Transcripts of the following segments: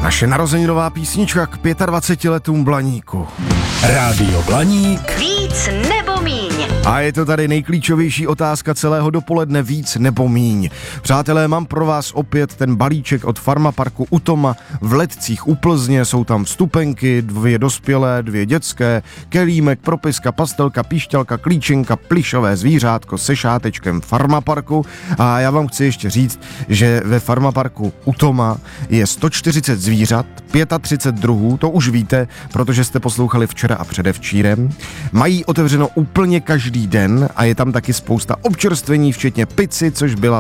Naše narozeninová písnička k 25 letům Blaníku. Rádio Blaník. Víc nebo míň. A je to tady nejklíčovější otázka celého dopoledne, víc nebo míň. Přátelé, mám pro vás opět ten balíček od Farmaparku u Toma v Letcích u Plzně. Jsou tam vstupenky, 2 dospělé, 2 dětské, kelímek, propiska, pastelka, píšťalka, klíčenka, plyšové zvířátko se šátečkem Farmaparku. A já vám chci ještě říct, že ve Farmaparku u Toma je 140 zvířat, 35 druhů, to už víte, protože jste poslouchali včera a předevčírem. Mají otevřeno úplně každý den a je tam taky spousta občerstvení, včetně pici, což byla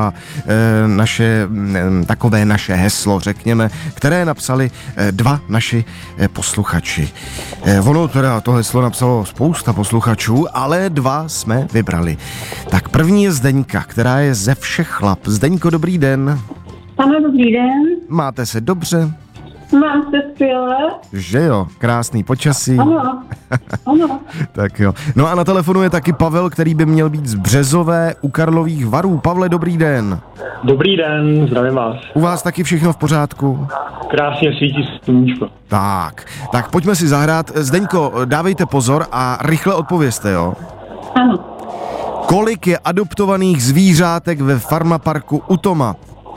takové naše heslo, řekněme, které napsali 2 naši posluchači. Ono teda to heslo napsalo spousta posluchačů, ale 2 jsme vybrali. Tak první je Zdeňka, která je ze Všech chlap. Zdeňko, dobrý den. Ano, dobrý den. Máte se dobře? Mám se skvěle. Že jo, krásný počasí. Ano, ano. Tak jo. No a na telefonu je taky Pavel, který by měl být z Březové u Karlových Varů. Pavle, dobrý den. Dobrý den, zdravím vás. U vás taky všechno v pořádku? Krásně svítí sluníčko. Tak pojďme si zahrát. Zdeňko, dávejte pozor a rychle odpovězte, jo? Ano. Kolik je adoptovaných zvířátek ve Farmaparku u Toma?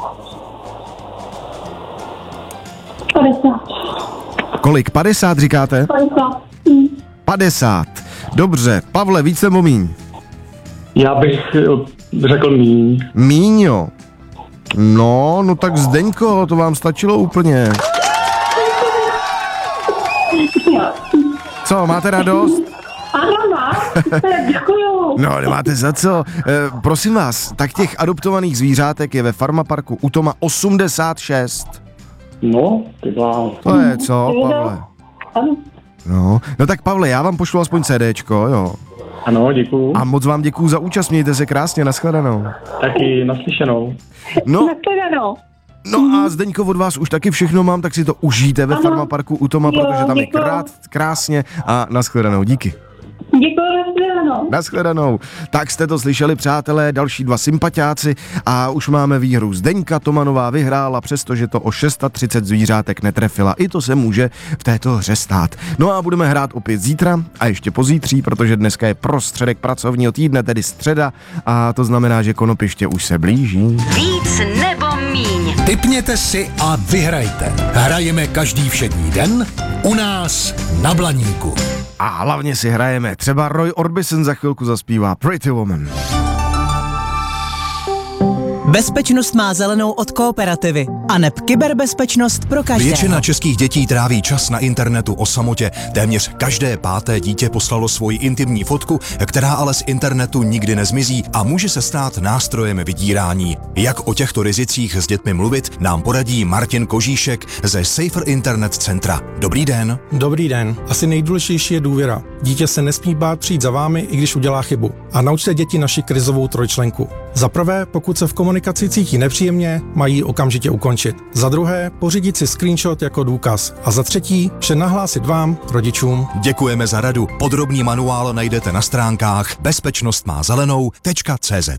50. Kolik? 50 říkáte? 50. 50. Dobře. Pavle, víc nebo míň? Já bych řekl míň. Míň, jo. No tak Zdeňko, to vám stačilo úplně. Co, máte radost? Ano, děkuju. No, nemáte za co. Prosím vás, tak těch adoptovaných zvířátek je ve Farmaparku u Toma 86. No, ty bláho. To je co, Pavle? Ano. No tak Pavle, já vám pošlu aspoň CDčko, jo. Ano, děkuju. A moc vám děkuju za účast, mějte se krásně, nashledanou. Taky naslyšenou. No Nashledanou. a Zdeňko, od vás už taky všechno mám, tak si to užijte ve Farmaparku u Toma, protože tam je krásně a nashledanou, díky. Děkuju, nashledanou. Nashledanou. Tak jste to slyšeli, přátelé, další 2 sympatiáci a už máme výhru. Zdeňka Tomanová vyhrála, přestože to o 630 zvířátek netrefila. I to se může v této hře stát. No a budeme hrát opět zítra a ještě pozítří, protože dneska je prostředek pracovního týdne, tedy středa, a to znamená, že konopiště už se blíží. Víc nebo míň. Tipněte si a vyhrajte. Hrajeme každý všední den u nás na Blaníku. A hlavně si hrajeme. Třeba Roy Orbison za chvilku zaspívá Pretty Woman. Bezpečnost má zelenou od Kooperativy a neb kyberbezpečnost pro každého. Většina českých dětí tráví čas na internetu o samotě. Téměř každé 5. dítě poslalo svoji intimní fotku, která ale z internetu nikdy nezmizí a může se stát nástrojem vydírání. Jak o těchto rizicích s dětmi mluvit, nám poradí Martin Kožíšek ze Safer Internet Centra. Dobrý den. Dobrý den. Asi nejdůležitější je důvěra. Dítě se nesmí bát přijít za vámi, i když udělá chybu. A naučte děti naši krizovou trojčlenku. Za prvé, pokud se v komunikaci cítí nepříjemně, mají okamžitě ukončit. Za druhé, pořídit si screenshot jako důkaz. A za třetí, vše nahlásit vám, rodičům. Děkujeme za radu. Podrobný manuál najdete na stránkách bezpečnostmázelenou.cz.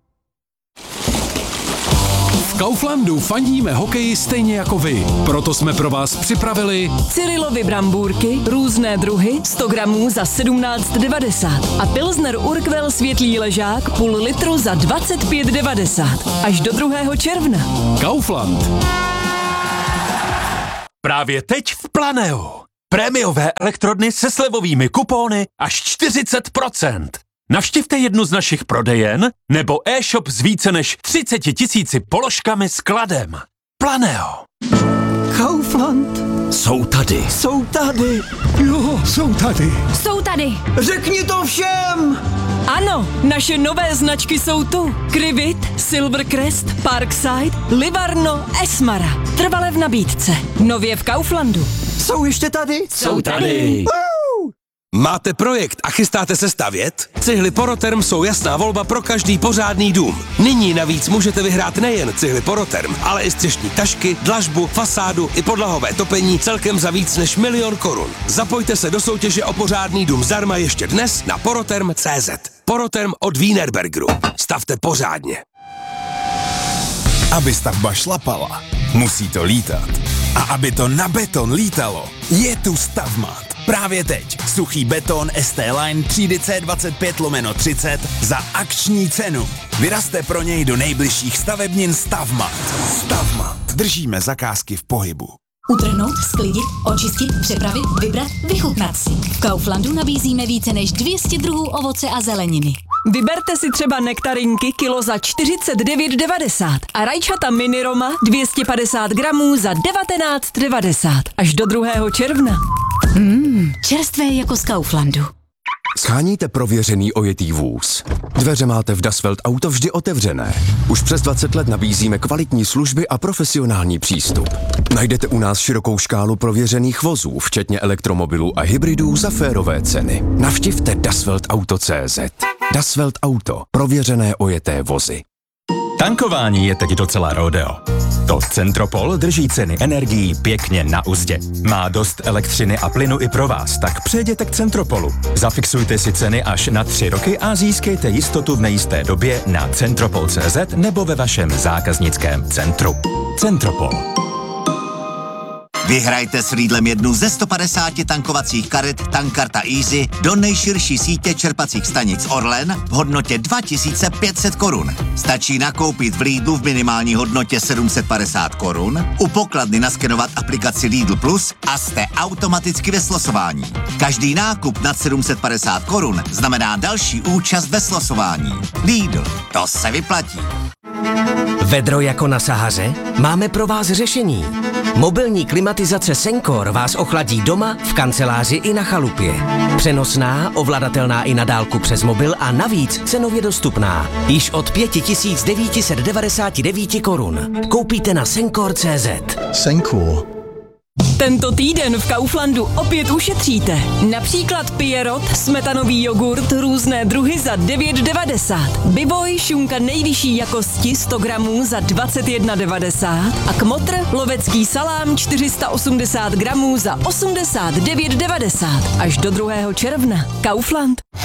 V Kauflandu fandíme hokeji stejně jako vy. Proto jsme pro vás připravili Cyrilovy brambůrky, různé druhy, 100 gramů za 17,90 a Pilsner Urquell světlý ležák půl litru za 25,90 až do 2. června. Kaufland. Právě teď v Planeu. Prémiové elektrodny se slevovými kupóny až 40%. Navštivte jednu z našich prodejen nebo e-shop s více než 30 000 položkami s kladem. Planeo. Kaufland. Jsou tady. Jsou tady. Jo, jsou tady. Jsou tady. Řekni to všem. Ano, naše nové značky jsou tu. Krivit, Silvercrest, Parkside, Livarno, Esmara. Trvale v nabídce. Nově v Kauflandu. Jsou ještě tady? Jsou tady. Máte projekt a chystáte se stavět? Cihly Poroterm jsou jasná volba pro každý pořádný dům. Nyní navíc můžete vyhrát nejen cihly Poroterm, ale i střešní tašky, dlažbu, fasádu i podlahové topení celkem za víc než 1 000 000 korun. Zapojte se do soutěže o pořádný dům zdarma ještě dnes na poroterm.cz. Poroterm od Wienerbergeru. Stavte pořádně. Aby stavba šlapala, musí to lítat. A aby to na beton lítalo, je tu Stavmat. Právě teď suchý beton ST Line třídy C25/30 za akční cenu. Vyrazte pro něj do nejbližších stavebnin Stavmat. Stavmat. Držíme zakázky v pohybu. Utrhnout, sklidit, očistit, přepravit, vybrat, vychutnat si. V Kauflandu nabízíme více než 200 druhů ovoce a zeleniny. Vyberte si třeba nektarinky kilo za 49,90 a rajčata mini Roma 250 gramů za 19,90 až do 2. června. Čerstvé jako z Kauflandu. Sháníte prověřený ojetý vůz. Dveře máte v Dasvelt Auto vždy otevřené. Už přes 20 let nabízíme kvalitní služby a profesionální přístup. Najdete u nás širokou škálu prověřených vozů, včetně elektromobilů a hybridů za férové ceny. Navštivte dasveltauto.cz. Dasvelt Auto. Prověřené ojeté vozy. Tankování je teď docela rodeo. To Centropol drží ceny energií pěkně na uzdě. Má dost elektřiny a plynu i pro vás, tak přejděte k Centropolu. Zafixujte si ceny až na 3 roky a získejte jistotu v nejisté době na centropol.cz nebo ve vašem zákaznickém centru. Centropol. Vyhrajte s Lidlem jednu ze 150 tankovacích karet Tankkarta Easy do nejširší sítě čerpacích stanic Orlen v hodnotě 2500 korun. Stačí nakoupit v Lidlu v minimální hodnotě 750 korun, u pokladny naskenovat aplikaci Lidl Plus a jste automaticky ve slosování. Každý nákup nad 750 korun znamená další účast ve slosování. Lidl, to se vyplatí. Vedro jako na Sahaře? Máme pro vás řešení. Mobilní klimatizace Sencor vás ochladí doma, v kanceláři i na chalupě. Přenosná, ovladatelná i na dálku přes mobil a navíc cenově dostupná. Již od 5999 korun. Koupíte na Sencor.cz. Sencor. Tento týden v Kauflandu opět ušetříte. Například Pierrot, smetanový jogurt, různé druhy za 9,90. Biboj, šunka nejvyšší jakosti 100 gramů za 21,90. A Kmotr, lovecký salám 480 gramů za 89,90. Až do 2. června. Kaufland.